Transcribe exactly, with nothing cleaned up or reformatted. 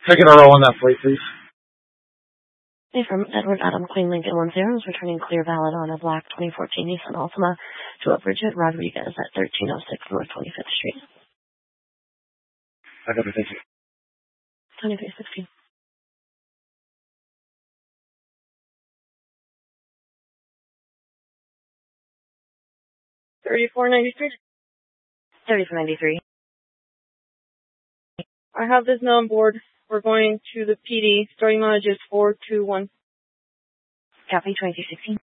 Taking a roll on that plate, please. Hey, from Edward Adam Queen Lincoln one zero is returning clear valid on a black twenty fourteen Nissan Altima to a Bridget Rodriguez at thirteen oh six North twenty-fifth Street. I got it, thank you. twenty-three sixteen. thirty-four ninety-three. thirty-four ninety-three. I have this now on board. We're going to the P D. Starting mileage is four two one. Copy, twenty-two sixteen.